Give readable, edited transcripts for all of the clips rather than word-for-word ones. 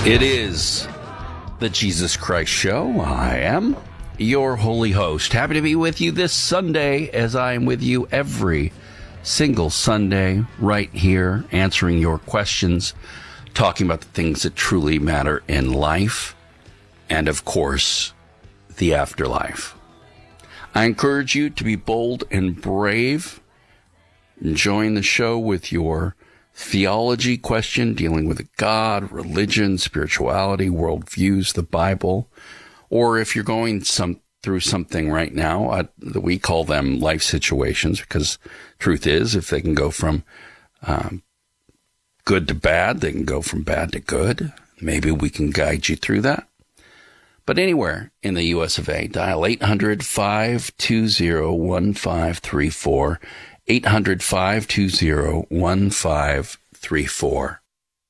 It is the Jesus Christ Show. I am your holy host. Happy to be with you this Sunday, as I am with you every single Sunday, right here, answering your questions, talking about the things that truly matter in life, and of course, the afterlife. I encourage you to be bold and brave. Join the show with your theology question dealing with God, religion, spirituality, worldviews, the Bible, or if you're going through something right now, we call them life situations, because truth is, if they can go from good to bad, they can go from bad to good. Maybe we can guide you through that. But anywhere in the U.S. of A., dial 800-520-1534, 800-520-1534.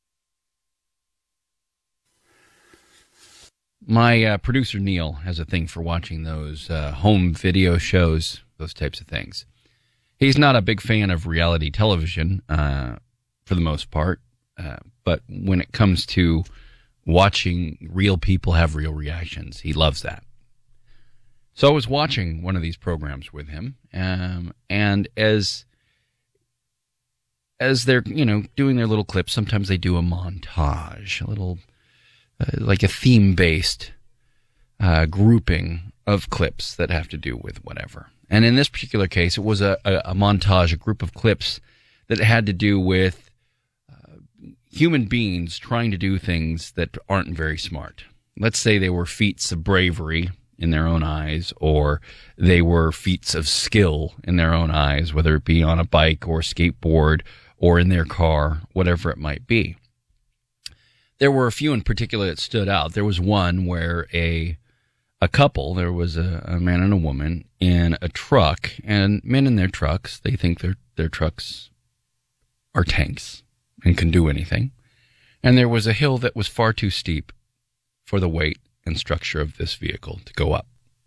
My producer, Neil, has a thing for watching those home video shows, those types of things. He's not a big fan of reality television, for the most part, but when it comes to watching real people have real reactions, he loves that. So I was watching one of these programs with him, and as they're, doing their little clips, sometimes they do a montage, a little, like a theme-based grouping of clips that have to do with whatever. And in this particular case, it was a montage, a group of clips that had to do with human beings trying to do things that aren't very smart. Let's say they were feats of bravery in their own eyes, or they were feats of skill in their own eyes, whether it be on a bike or skateboard or in their car, whatever it might be. There were a few in particular that stood out. There was one where a couple, there was a man and a woman in a truck, and men in their trucks, they think their trucks are tanks and can do anything. And there was a hill that was far too steep for the weight and structure of this vehicle to go up.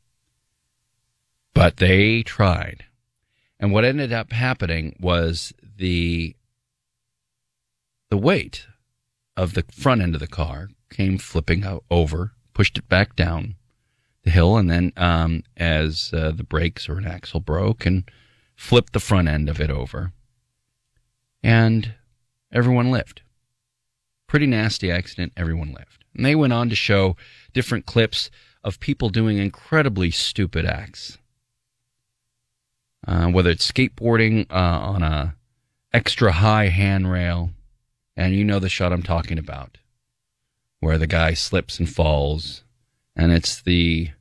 But they tried. And what ended up happening was the weight of the front end of the car came flipping over, pushed it back down the hill, and then as the brakes or an axle broke, and flipped the front end of it over. And everyone lived. Pretty nasty accident, everyone lived. And they went on to show different clips of people doing incredibly stupid acts. Whether it's skateboarding on a extra high handrail, and you know the shot I'm talking about, where the guy slips and falls, and it's the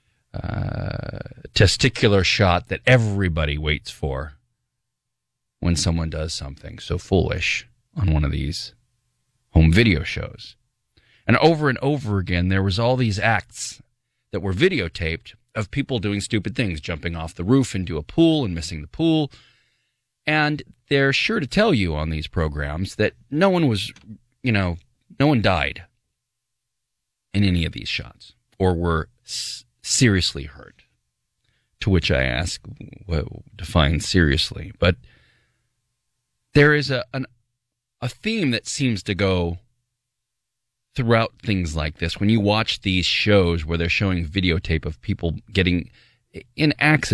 testicular shot that everybody waits for when someone does something so foolish on one of these home video shows. And over again, there was all these acts that were videotaped of people doing stupid things, jumping off the roof into a pool and missing the pool. And they're sure to tell you on these programs that no one died in any of these shots or were seriously hurt. To which I ask, what define seriously? But there is a theme that seems to go throughout things like this. When you watch these shows where they're showing videotape of people getting in accidents,